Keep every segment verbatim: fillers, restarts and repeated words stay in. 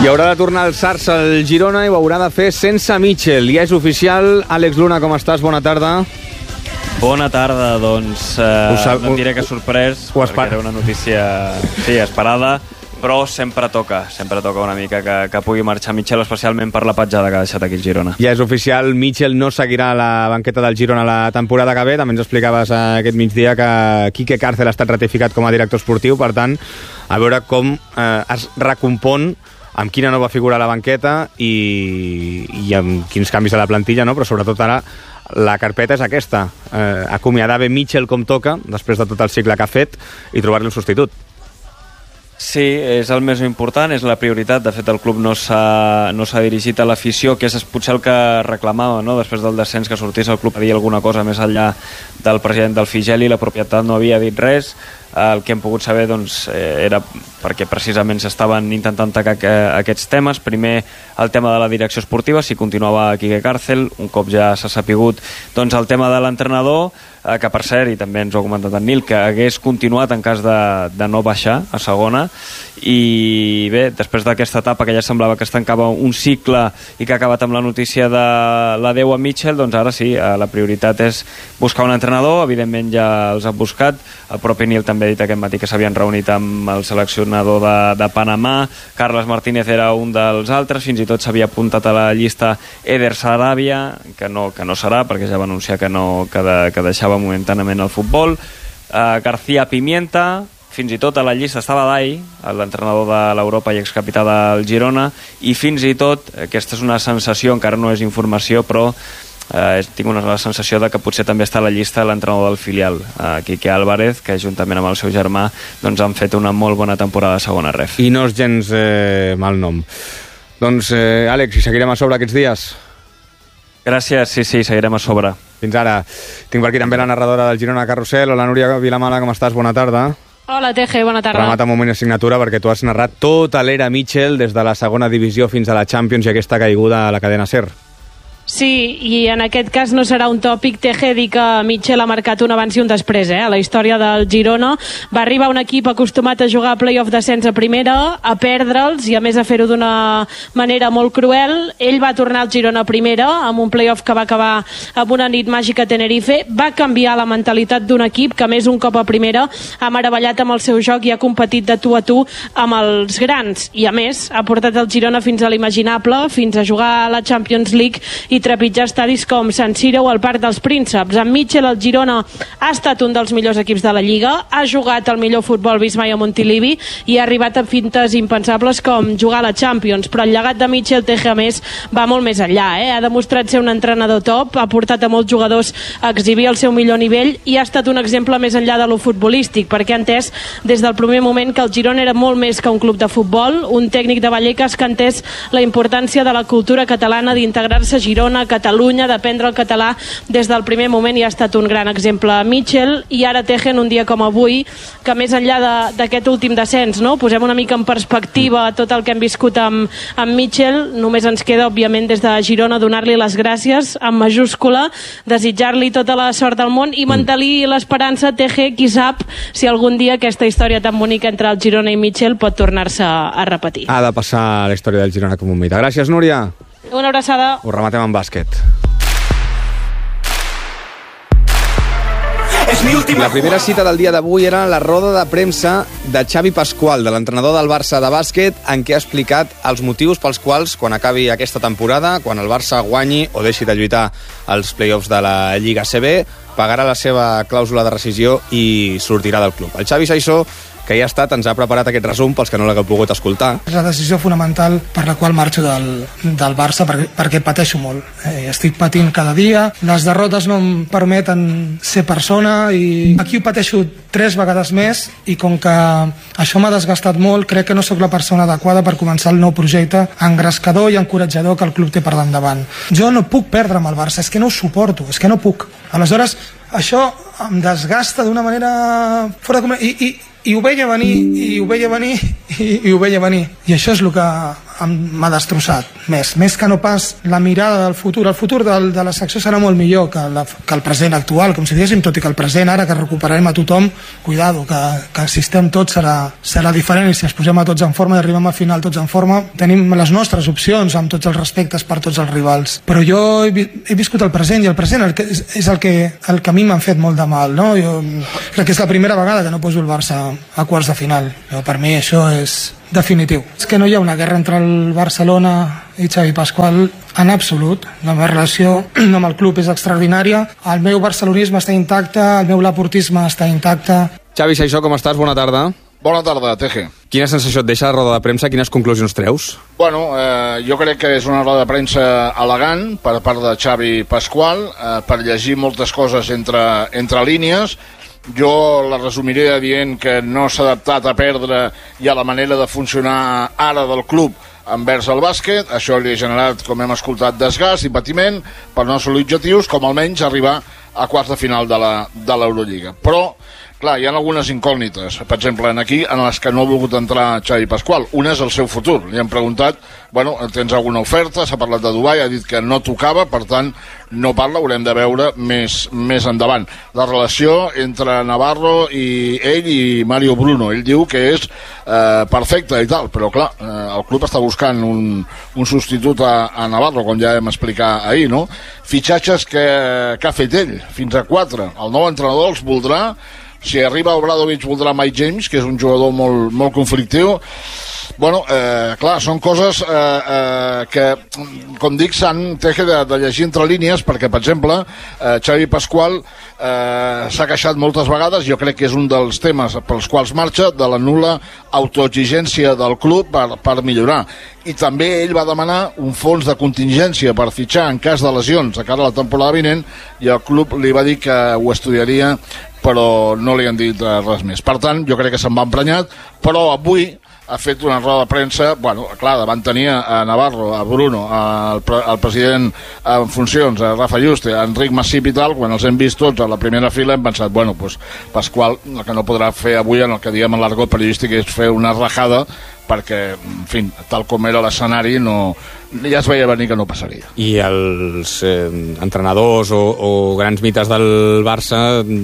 I haurà de tornar a alçar-se el Girona i ho haurà de fer sense Mitchell. Ja és oficial. Àlex Luna, com estàs? Bona tarda. Bona tarda, doncs eh, sap, no et diré que sorprès, perquè era una notícia sí, esperada, però sempre toca, sempre toca una mica que, que pugui marxar Mitchell, especialment per la petjada que ha deixat aquí el Girona. Ja és oficial, Mitchell no seguirà la banqueta del Girona la temporada que ve. També ens explicaves aquest migdia que Quique Cárcel ha estat ratificat com a director esportiu, per tant, a veure com eh, es recompon, amb quina nova figura a la banqueta i, i amb quins canvis a la plantilla, no? Però sobretot ara la carpeta és aquesta, eh, acomiadar bé Mitchell com toca, després de tot el cicle que ha fet, i trobar-li un substitut. Sí, és el més important, és la prioritat. De fet, el club no s'ha no s'ha dirigit a l'afició, que és potser el que reclamava, no? Després del descens, que sortís el club a dir alguna cosa més enllà del president del Figeli. La propietat no havia dit res. El que hem pogut saber doncs, era perquè precisament s'estaven intentant atacar aquests temes. Primer el tema de la direcció esportiva, si continuava Quique Cárcel, un cop ja s'ha sapigut doncs, el tema de l'entrenador, que per cert, i també ens ho ha comentat en Nil, que hagués continuat en cas de, de no baixar a segona. I bé, després d'aquesta etapa que ja semblava que es tancava un cicle i que ha acabat amb la notícia de l'adeu a Mitchell, doncs ara sí, la prioritat és buscar un entrenador. Evidentment ja els ha buscat, el propi Nil també ha dit aquest matí que s'havien reunit amb el seleccionador de, de Panamà. Carles Martínez era un dels altres, fins i tot s'havia apuntat a la llista Eder Sarabia, que no, que no serà, perquè ja va anunciar que, no, que, de, que deixava momentanament el futbol. uh, García Pimienta, fins i tot a la llista estava Dai, l'entrenador de l'Europa i excapità del Girona, i fins i tot, aquesta és una sensació, encara no és informació, però eh, tinc una la sensació de que potser també està a la llista l'entrenador del filial, eh, Quique Álvarez, que juntament amb el seu germà doncs, han fet una molt bona temporada a segona ref. I no és gens eh, mal nom. Doncs, eh, Àlex, i seguirem a sobre aquests dies? Gràcies, sí, sí, seguirem a sobre. Fins ara. Tinc per aquí també la narradora del Girona Carrusel. Hola, Núria Vilamala, com estàs? Bona tarda. Hola, Teje, bona tarda. Remata un moment de signatura perquè tu has narrat tota l'era Mitchell des de la segona divisió fins a la Champions i aquesta caiguda a la cadena SER. Sí, i en aquest cas no serà un tòpic, Teje, dir que Mitchell ha marcat un abans i un després, eh? A la història del Girona va arribar un equip acostumat a jugar a play-off descens a primera, a perdre'ls i a més a fer-ho d'una manera molt cruel. Ell va tornar al Girona a primera amb un play-off que va acabar amb una nit màgica a Tenerife. Va canviar la mentalitat d'un equip que, més un cop a primera, ha meravellat amb el seu joc i ha competit de tu a tu amb els grans, i a més ha portat el Girona fins a l'imaginable, fins a jugar a la Champions League i i trepitjar estadis com San Siro o el Parc dels Prínceps. Amb Mitchell, el Girona ha estat un dels millors equips de la Lliga, ha jugat el millor futbol vist mai a Montilivi i ha arribat a fintes impensables com jugar a la Champions, però el llegat de Mitchell, Teje, a més, va molt més enllà, eh? Ha demostrat ser un entrenador top, ha portat a molts jugadors a exhibir el seu millor nivell i ha estat un exemple més enllà de lo futbolístic, perquè ha entès des del primer moment que el Girona era molt més que un club de futbol, un tècnic de Vallecas que ha entès la importància de la cultura catalana, d'integrar-se a Girona, a Catalunya, d'aprendre el català des del primer moment, i ha estat un gran exemple a Mitchell. I ara, Teje, en un dia com avui, que més enllà d'aquest últim descens, no? Posem una mica en perspectiva tot el que hem viscut amb, amb Mitchell, només ens queda, òbviament, des de Girona donar-li les gràcies en majúscula, desitjar-li tota la sort del món i mantenir l'esperança, Teje, qui sap si algun dia aquesta història tan bonica entre el Girona i Mitchell pot tornar-se a repetir. Ha de passar la història del Girona com un mite. Gràcies, Núria. Una abraçada. Ho rematem amb bàsquet. La primera cita del dia d'avui era la roda de premsa de Xavi Pascual, de l'entrenador del Barça de bàsquet, en què ha explicat els motius pels quals, quan acabi aquesta temporada, quan el Barça guanyi o deixi de lluitar als play-offs de la Lliga A C B, pagarà la seva clàusula de rescisió i sortirà del club. El Xavi Saissó, que ja ha estat, ens ha preparat aquest resum pels que no l'hagueu pogut escoltar. És la decisió fonamental per la qual marxo del, del Barça, perquè, perquè pateixo molt. Eh, estic patint cada dia, les derrotes no em permeten ser persona i aquí ho pateixo tres vegades més, i com que això m'ha desgastat molt, crec que no sóc la persona adequada per començar el nou projecte engrescador i encoratjador que el club té per endavant. Jo no puc perdre amb el Barça, és que no ho suporto, és que no puc. Aleshores, això em desgasta d'una manera fora de... I, i, i ho veia venir, i ho veia venir, i, i ho veia venir, i això és el que m'ha destrossat més, més que no pas la mirada del futur. El futur del, de la secció serà molt millor que, la, que el present actual, com si diguéssim, tot i que el present ara que recuperarem a tothom, cuidado, que, que si estem tots serà, serà diferent, i si ens posem a tots en forma i arribem al final tots en forma, tenim les nostres opcions amb tots els respectes per tots els rivals. Però jo he, he viscut el present, i el present el que, és, és el que, el que a mi m'han fet molt de mal, no? Jo crec que és la primera vegada que no poso el Barça a quarts de final. Jo, per mi això és definitiu. És que no hi ha una guerra entre el Barcelona i Xavi Pasqual en absolut. La meva relació amb el club és extraordinària, el meu barcelonisme està intacte, el meu laportisme està intacte. Xavi Saixó, com estàs? Bona tarda. Bona tarda, Teje. Quina sensació et deixa la roda de premsa? Quines conclusions treus? Bueno, eh, jo crec que és una roda de premsa elegant per part de Xavi Pasqual, eh, per llegir moltes coses entre, entre línies. Jo la resumiré dient que no s'ha adaptat a perdre i a la manera de funcionar ara del club envers el bàsquet. Això li ha generat, com hem escoltat, desgast i patiment per no assolir objectius, com almenys arribar a quarts de final de la, de l'Eurolliga. Però, clar, hi ha algunes incògnites, per exemple, en aquí, en les que no ha volgut entrar Xavi Pasqual. Una és el seu futur. Li han preguntat, bueno, tens alguna oferta? S'ha parlat de Dubai, ha dit que no tocava, per tant, no parla, haurem de veure més, més endavant. La relació entre Navarro i ell i Mario Bruno. Ell diu que és eh, perfecte i tal, però clar, eh, el club està buscant un, un substitut a, a Navarro, com ja hem explicat ahir, no? Fitxatges que, que ha fet ell, fins a quatre. El nou entrenador els voldrà. Si arriba Obradovic voldrà Mike James, que és un jugador molt, molt conflictiu. Bueno, eh, clar, són coses eh, eh, que, com dic, s'han de, de llegir entre línies, perquè, per exemple, eh, Xavi Pasqual eh, s'ha queixat moltes vegades, jo crec que és un dels temes pels quals marxa, de la nul·la autoexigència del club per, per millorar. I també ell va demanar un fons de contingència per fitxar en cas de lesions a cara a la temporada vinent, i el club li va dir que ho estudiaria, però no li han dit res més. Per tant, jo crec que se'n va emprenyat, però avui ha fet una roda de premsa, bueno, clar, davant tenia a Navarro, a Bruno, al pre el president en funcions, a Rafa Juste, a Enric Massip i tal. Quan els hem vist tots a la primera fila hem pensat, bueno, pues Pasqual el que no podrà fer avui, en el que diem en l'argot periodístic, és fer una rajada, perquè, en fi, tal com era l'escenari, no, ja es veia venir que no passaria. I els eh, entrenadors o, o grans mites del Barça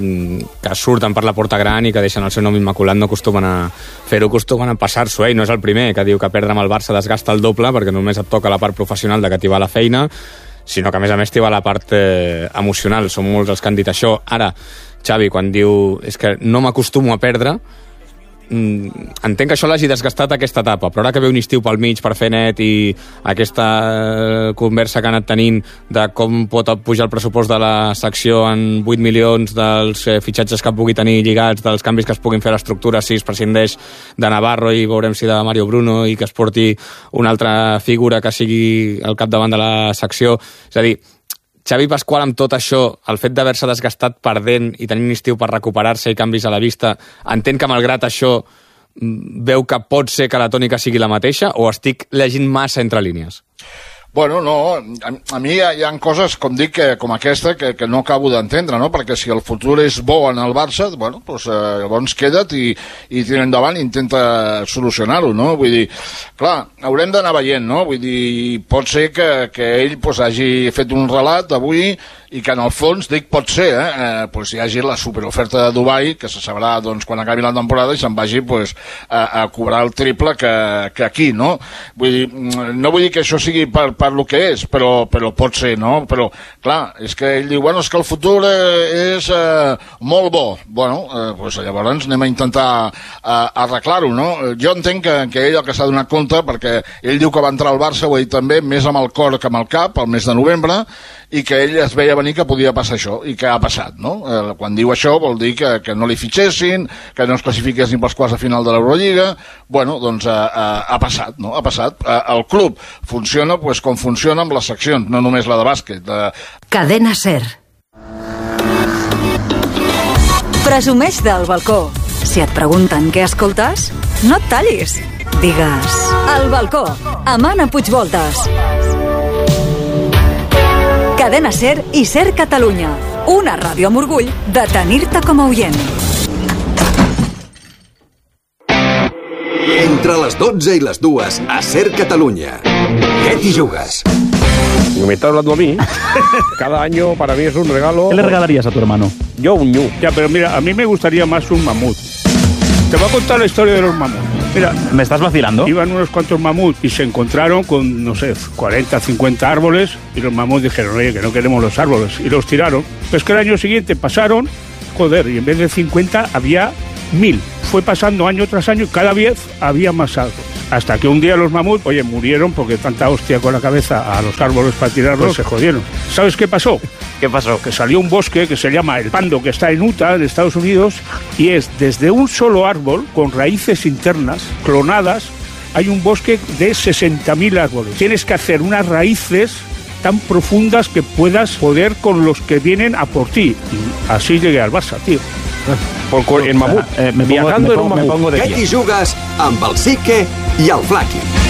que surten per la porta gran i que deixen el seu nom immaculat no acostumen a fer-ho, acostumen a passar-s'ho, eh? No és el primer que diu que perdre amb el Barça desgasta el doble, perquè només et toca la part professional de que t'hi va la feina, sinó que a més a més t'hi va la part eh, emocional. Són molts els que han dit això. Ara, Xavi, quan diu és que no m'acostumo a perdre, entenc que això l'hagi desgastat aquesta etapa, però ara que ve un estiu pel mig per fer net i aquesta conversa que ha anat tenint de com pot pujar el pressupost de la secció en vuit milions, dels fitxatges que pugui tenir lligats, dels canvis que es puguin fer a l'estructura si es prescindeix de Navarro i veurem si de Mario Bruno, i que es porti una altra figura que sigui al capdavant de la secció. És a dir, Xavi Pasqual, amb tot això, el fet d'haver-se desgastat perdent i tenir un estiu per recuperar-se i canvis a la vista, entén que malgrat això veu que pot ser que la tònica sigui la mateixa, o estic llegint massa entre línies? Bueno, no, a, a mi hi ha, hi ha coses, com dic, que, com aquesta, que, que no acabo d'entendre, no? Perquè si el futur és bo en el Barça, bueno, doncs eh, llavors queda't i, i tira endavant i intenta solucionar-ho, no? Vull dir, clar, haurem d'anar veient, no? Vull dir, pot ser que, que ell pues, hagi fet un relat avui i que en el fons, dic pot ser, eh, eh pues hi hagi la superoferta de Dubai, que se sabrà doncs, quan acabi la temporada i se'n vagi pues, a, a cobrar el triple que, que aquí, no? Vull dir, no vull dir que això sigui per, per lo que és, però, però pot ser, no? Però, clar, és que ell diu, bueno, és que el futur eh, és eh, molt bo. Bueno, eh, pues llavors anem a intentar eh, arreglar-ho, no? Jo entenc que, que ell el que s'ha donat compte, perquè ell diu que va entrar al Barça, ho ha dit també, més amb el cor que amb el cap, al mes de novembre, i que ell es veia venir que podia passar això, i que ha passat, no? Eh, quan diu això vol dir que, que no li fitxessin, que no es classifiquessin pels quarts de final de l'Eurolliga. Bueno, doncs eh, eh, ha passat, no? Ha passat. Eh, el club funciona pues, com funciona amb les seccions, no només la de bàsquet. De... Cadena SER. Presumeix del balcó. Si et pregunten què escoltes, no et tallis. Digues, El Balcó, amb Anna Puigvoltes. Cadena SER i SER Catalunya, una ràdio amb orgull de tenir-te com a oient. Entre les dotze i les dues, a Ser Catalunya. ¿Qué t'hi jugues? Me está hablando a mí. Cada año para mí es un regalo. ¿Qué le regalarías a tu hermano? Yo un ñu. Ya, pero mira, a mí me gustaría más un mamut. Te voy a contar la historia de los mamuts. Mira, ¿me estás vacilando? Iban unos cuantos mamuts y se encontraron con, no sé, cuarenta, cincuenta árboles y los mamuts dijeron, oye, que no queremos los árboles, y los tiraron. Pues que el año siguiente pasaron, joder, y en vez de cincuenta había mil. Fue pasando año tras año y cada vez había más árboles. Hasta que un día los mamuts, oye, murieron porque tanta hostia con la cabeza a los árboles para tirarlos, pues se jodieron. ¿Sabes qué pasó? ¿Qué pasó? Que salió un bosque que se llama el Pando, que está en Utah, en Estados Unidos, y es desde un solo árbol, con raíces internas, clonadas, hay un bosque de sesenta mil árboles. Tienes que hacer unas raíces tan profundas que puedas poder con los que vienen a por ti. Y así llegué al Barça, tío. Por, en mamut, eh, me pongo, viajando me pongo, en un mamut. Me pongo de Què t'hi jugues amb el Sique i el Flaqui?